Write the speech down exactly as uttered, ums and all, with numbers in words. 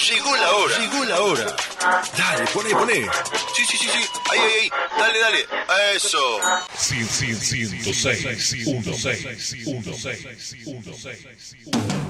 Llegó la hora. Llegó la hora. Dale, poné, poné. Sí, sí, sí, sí. Ahí, ahí, ahí. Dale, dale. Eso. ciento seis, ciento seis, ciento seis, ciento seis, ciento seis.